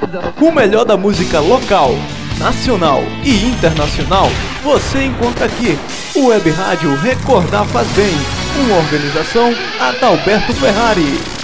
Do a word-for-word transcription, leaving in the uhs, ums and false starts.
O melhor da música local, nacional e internacional você encontra aqui. O Web Rádio Recordar Faz Bem. Uma organização Adalberto Ferrari.